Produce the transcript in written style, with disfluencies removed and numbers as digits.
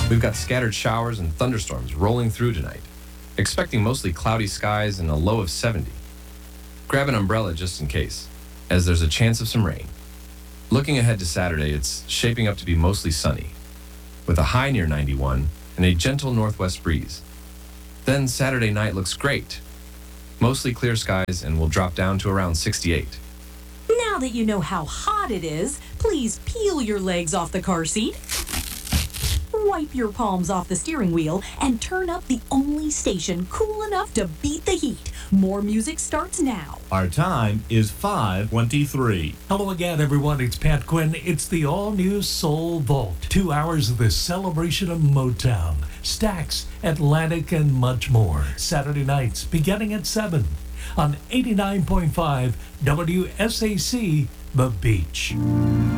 We've got scattered showers and thunderstorms rolling through tonight, expecting mostly cloudy skies and a low of 70. Grab an umbrella just in case, as there's a chance of some rain. Looking ahead to Saturday, it's shaping up to be mostly sunny, with a high near 91 and a gentle northwest breeze. Then Saturday night looks great. Mostly clear skies and will drop down to around 68. Now that you know how hot it is, please peel your legs off the car seat, wipe your palms off the steering wheel, and turn up the only station cool enough to beat the heat. More music starts now. Our time is 5:23. Hello again, everyone. It's Pat Quinn. It's the all-new Soul Vault. 2 hours of the celebration of Motown, Stax, Atlantic, and much more. Saturday nights beginning at 7 on 89.5 WSAC, The Beach.